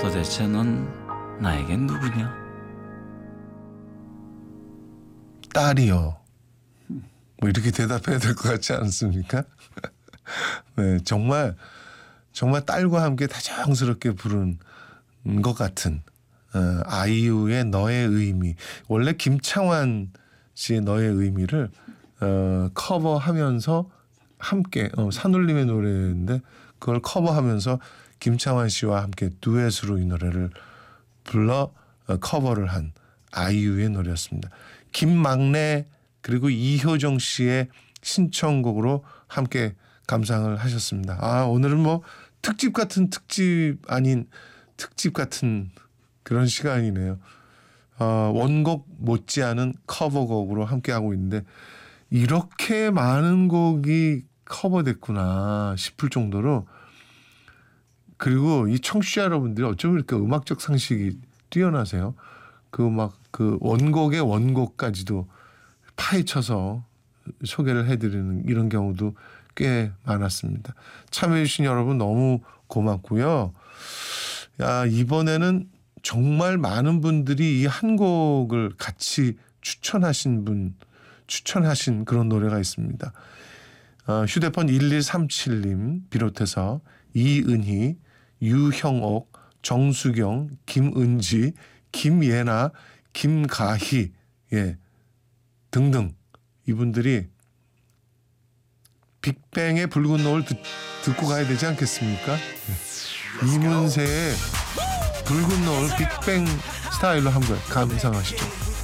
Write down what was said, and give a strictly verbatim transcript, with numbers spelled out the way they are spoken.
도대체 넌 나에겐 누구냐? 딸이요. 뭐 이렇게 대답해야 될 것 같지 않습니까? 네, 정말 정말 딸과 함께 다정스럽게 부른 것 같은 어, 아이유의 너의 의미. 원래 김창완 씨의 너의 의미를 어, 커버하면서 함께 어, 산울림의 노래인데 그걸 커버하면서 김창완 씨와 함께 듀엣으로 이 노래를 불러 어, 커버를 한 아이유의 노래였습니다. 김막내 그리고 이효정 씨의 신청곡으로 함께 감상을 하셨습니다. 아, 오늘은 뭐 특집 같은 특집 아닌 특집 같은 그런 시간이네요. 어, 원곡 못지않은 커버곡으로 함께하고 있는데 이렇게 많은 곡이 커버됐구나 싶을 정도로, 그리고 이 청취자 여러분들이 어쩜 이렇게 음악적 상식이 뛰어나세요. 그 막 그 원곡의 원곡까지도 파헤쳐서 소개를 해드리는 이런 경우도 꽤 많았습니다. 참여해주신 여러분 너무 고맙고요. 야, 이번에는 정말 많은 분들이 이 한 곡을 같이 추천하신 분, 추천하신 그런 노래가 있습니다. 어, 휴대폰 일일삼칠님 비롯해서 이은희, 유형옥, 정수경, 김은지, 김예나, 김가희, 예, 등등 이분들이 빅뱅의 붉은 노을 듣, 듣고 가야 되지 않겠습니까? 네. 이문세의 붉은 노을 빅뱅 스타일로 한번 감상하시죠.